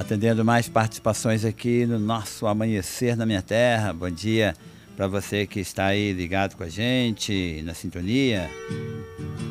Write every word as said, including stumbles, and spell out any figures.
atendendo mais participações aqui no nosso Amanhecer na Minha Terra. Bom dia para você que está aí ligado com a gente, na sintonia.